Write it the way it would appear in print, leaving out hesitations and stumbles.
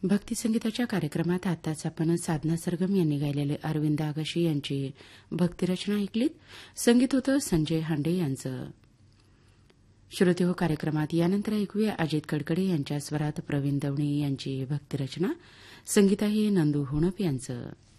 भक्ती संगीताच्या कार्यक्रमात आताच आपण साधना सरगम यांनी गायलेले अरविंद आगाशी यांची भक्तिरचना ऐकलीत. संगीत होतं संजय हांडे यांचं. श्रोते हो, कार्यक्रमात यानंतर ऐकूया अजित कडकडे यांच्या स्वरात प्रवीण दवणे यांची भक्तिरचना. संगीत आहे नंदू हुणप यांचं.